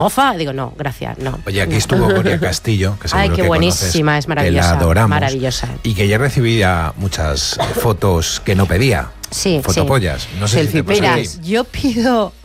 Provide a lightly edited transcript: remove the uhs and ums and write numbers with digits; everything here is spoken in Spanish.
mofa, digo, no, gracias, no. Oye, aquí estuvo Gloria Castillo, que seguro Ay, qué que buenísima, conoces, es maravillosa. que la adoramos, maravillosa. y que ya recibía muchas fotos que no pedía. Sí, fotopollas. sí. No sé si te pasa Mira, a ti. yo pido